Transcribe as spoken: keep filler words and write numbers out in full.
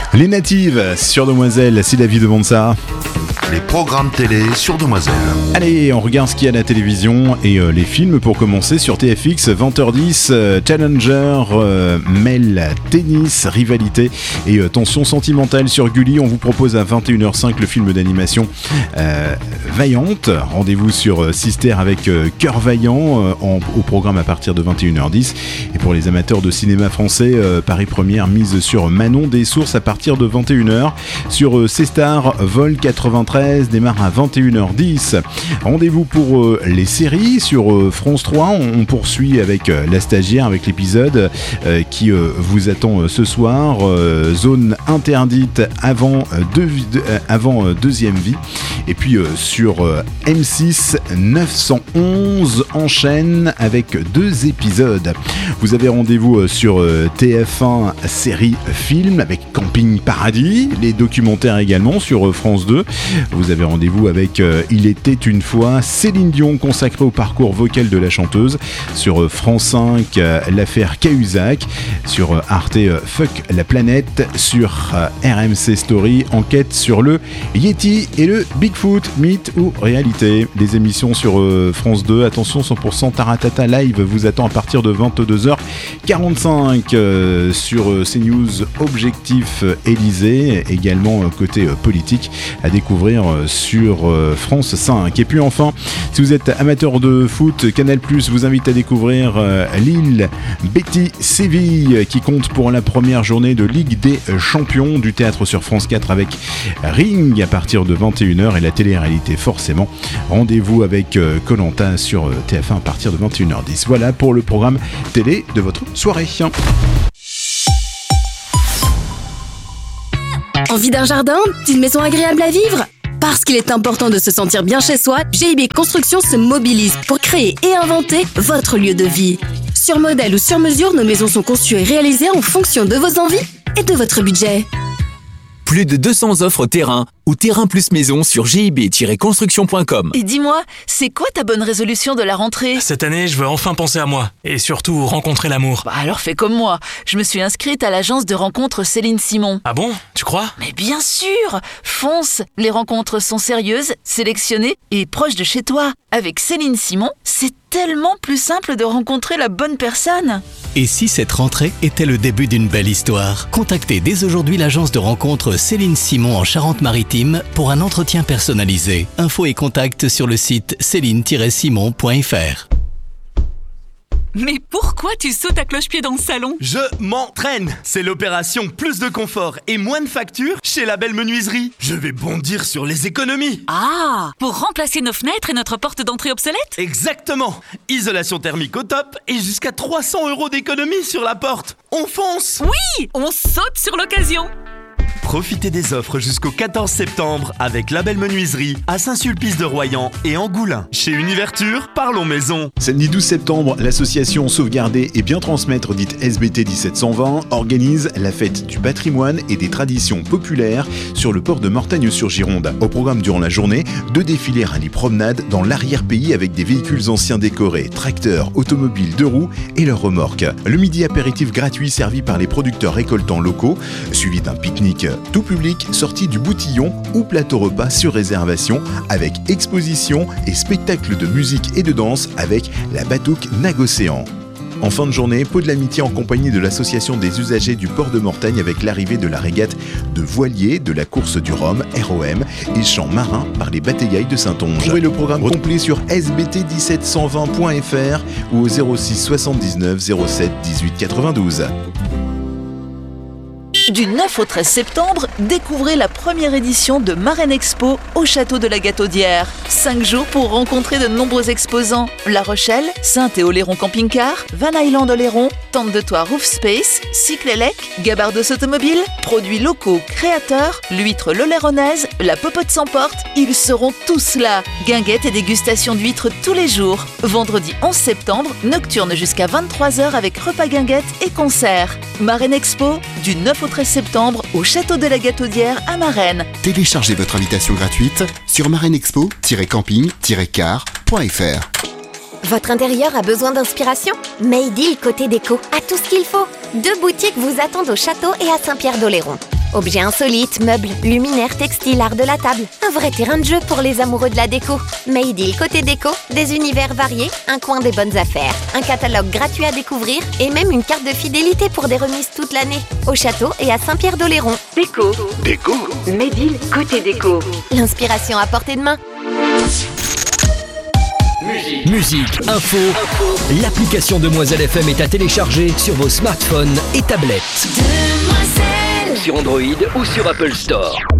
Les natives sur Demoiselle, c'est David de Monsa. Les programmes télé sur Demoiselle. Allez, on regarde ce qu'il y a à la télévision et euh, les films pour commencer sur T F X, vingt heures dix, euh, Challenger, euh, Mel, Tennis, Rivalité et euh, Tension sentimentale sur Gulli. On vous propose à vingt et une heures cinq le film d'animation euh, Vaillante. Rendez-vous sur euh, Sister avec euh, Cœur Vaillant euh, en, au programme à partir de vingt et une heures dix. Et pour les amateurs de cinéma français, euh, Paris Première mise sur Manon des Sources à partir de vingt et une heures. Sur euh, C-Star, Vol quatre-vingt-treize démarre à vingt et une heures dix. Rendez-vous pour euh, les séries sur euh, France trois. On, on poursuit avec euh, La Stagiaire, avec l'épisode euh, qui euh, vous attend euh, ce soir. Euh, zone interdite avant, euh, deux, euh, avant euh, Deuxième Vie. Et puis euh, sur euh, M six, neuf cent onze enchaîne avec deux épisodes. Vous avez rendez-vous euh, sur euh, T F un série film avec Camping Paradis. Les documentaires également sur euh, France deux. Vous avez rendez-vous avec euh, Il était une fois Céline Dion consacrée au parcours vocal de la chanteuse. Sur euh, France cinq, euh, l'affaire Cahuzac. Sur euh, Arte, euh, Fuck la planète. Sur euh, R M C Story, enquête sur le Yeti et le Bigfoot, mythe ou réalité. Les émissions sur euh, France deux, attention, cent pour cent Taratata Live vous attend à partir de vingt-deux heures quarante-cinq. Euh, sur euh, CNews, Objectif euh, Élysée, également euh, côté euh, politique à découvrir sur France cinq. Et puis enfin, si vous êtes amateur de foot, Canal plus vous invite à découvrir Lille Betis Séville qui compte pour la première journée de Ligue des Champions. Du théâtre sur France quatre avec Ring à partir de vingt et une heures et la télé-réalité forcément. Rendez-vous avec Koh-Lanta sur T F un à partir de vingt et une heures dix. Voilà pour le programme télé de votre soirée. Envie d'un jardin, d'une maison agréable à vivre ? Parce qu'il est important de se sentir bien chez soi, G I B Construction se mobilise pour créer et inventer votre lieu de vie. Sur modèle ou sur mesure, nos maisons sont conçues et réalisées en fonction de vos envies et de votre budget. Plus de deux cents offres terrain ou terrain plus maison sur G I B tiret construction point com. Et dis-moi, c'est quoi ta bonne résolution de la rentrée ? Cette année, je veux enfin penser à moi et surtout rencontrer l'amour. Bah alors fais comme moi. Je me suis inscrite à l'agence de rencontres Céline Simon. Ah bon ? Tu crois ? Mais bien sûr ! Fonce ! Les rencontres sont sérieuses, sélectionnées et proches de chez toi. Avec Céline Simon, c'est tellement plus simple de rencontrer la bonne personne. Et si cette rentrée était le début d'une belle histoire ? Contactez dès aujourd'hui l'agence de rencontres Céline Simon en Charente-Maritime pour un entretien personnalisé. Infos et contacts sur le site céline tiret simon point f r. Mais pourquoi tu sautes à cloche-pied dans le salon ? Je m'entraîne. C'est l'opération plus de confort et moins de factures chez La Belle Menuiserie. Je vais bondir sur les économies. Ah, pour remplacer nos fenêtres et notre porte d'entrée obsolète ? Exactement. Isolation thermique au top et jusqu'à trois cents euros d'économie sur la porte. On fonce. Oui, on saute sur l'occasion. Profitez des offres jusqu'au quatorze septembre avec La Belle Menuiserie à Saint-Sulpice-de-Royan et Angoulins. Chez Univerture, parlons maison. Samedi douze septembre, l'association Sauvegarder et Bien Transmettre, dite S B T dix-sept cent vingt, organise la fête du patrimoine et des traditions populaires sur le port de Mortagne-sur-Gironde. Au programme durant la journée, deux défilés rallye-promenade dans l'arrière-pays avec des véhicules anciens décorés, tracteurs, automobiles, deux roues et leurs remorques. Le midi apéritif gratuit servi par les producteurs récoltants locaux, suivi d'un pique-nique tout public sorti du boutillon ou plateau repas sur réservation avec exposition et spectacle de musique et de danse avec la Batouk Nagocéan. En fin de journée, pot de l'amitié en compagnie de l'association des usagers du port de Mortagne avec l'arrivée de la régate de voiliers de la course du Rhum, R O M, et chants marins par les batailles de Saintonge. Trouvez le programme complet sur s b t dix-sept cent vingt point f r ou au zéro six soixante-dix-neuf zéro sept dix-huit quatre-vingt-douze. Du neuf au treize septembre, découvrez la première édition de Marraine Expo au château de la Gataudière. Cinq jours pour rencontrer de nombreux exposants. La Rochelle, Saint-Théo-Léron Camping-Car, Van Island Oléron, Tente de Toit Roof Space, Cyclélec, Gabardos Automobile, produits locaux créateurs, l'huître l'Oléronaise, la popote sans porte, ils seront tous là. Guinguettes et dégustation d'huîtres tous les jours. Vendredi onze septembre, nocturne jusqu'à vingt-trois heures avec repas guinguettes et concerts. Marraine Expo, du neuf au treize septembre au château de la Gataudière à Marennes. Téléchargez votre invitation gratuite sur marrainexpo tiret camping tiret car point f r. Votre intérieur a besoin d'inspiration ? Maydeal Côté Déco a tout ce qu'il faut. Deux boutiques vous attendent au château et à Saint-Pierre-d'Oléron. Objets insolites, meubles, luminaires, textiles, art de la table. Un vrai terrain de jeu pour les amoureux de la déco. Made in côté déco, des univers variés, un coin des bonnes affaires, un catalogue gratuit à découvrir et même une carte de fidélité pour des remises toute l'année. Au château et à Saint-Pierre-d'Oléron. Déco. Déco. Made in côté déco. L'inspiration à portée de main. Musique, Musique info, info. L'application Demoiselle F M est à télécharger sur vos smartphones et tablettes. Demoiselle. Sur Android ou sur Apple Store.